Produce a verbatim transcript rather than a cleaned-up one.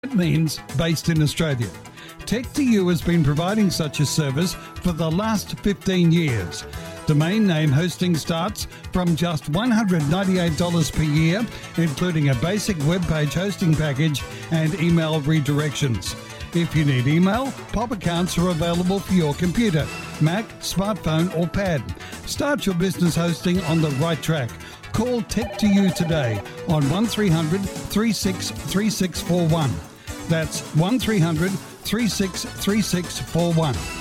It means based in Australia. Tech two U has been providing such a service for the last fifteen years. Domain name hosting starts from just one hundred ninety-eight dollars per year, including a basic web page hosting package and email redirections. If you need email, pop accounts are available for your computer, Mac, smartphone or pad. Start your business hosting on the right track. Call Tech two U today on one three hundred, three six three six four one. That's one three hundred, three six three six four one.